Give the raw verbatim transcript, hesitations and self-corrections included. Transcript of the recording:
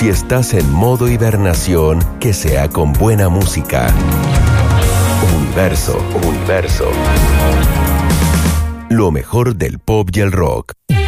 Si estás en modo hibernación, que sea con buena música. Universo, Universo. Lo mejor del pop y el rock.